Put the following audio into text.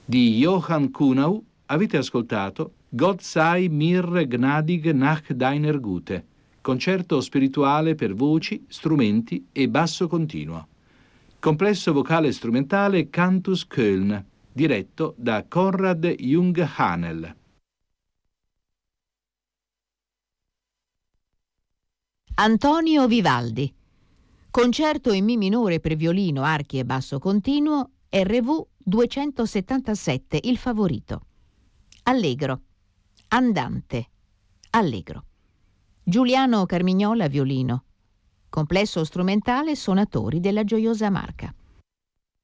Di Johann Kuhnau avete ascoltato Gott sei mir gnädig nach deiner Güte, concerto spirituale per voci, strumenti e basso continuo. Complesso vocale strumentale Cantus Köln, diretto da Konrad Jung-Hanel. Antonio Vivaldi. Concerto in Mi minore per violino, archi e basso continuo, RV 277, il favorito. Allegro. Andante. Allegro. Giuliano Carmignola, violino. Complesso strumentale Sonatori della Gioiosa Marca.